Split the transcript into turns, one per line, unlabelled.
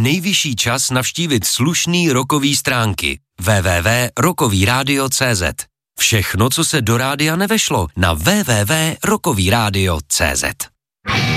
nejvyšší čas navštívit slušný rockový stránky www.rockovyradio.cz. Všechno, co se do rádia nevešlo, na www.rockovyradio.cz.